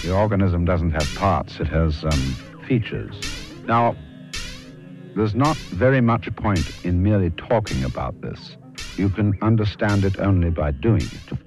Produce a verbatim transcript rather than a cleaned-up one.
The organism doesn't have parts, it has um, features. Now, there's not very much point in merely talking about this. You can understand it only by doing it.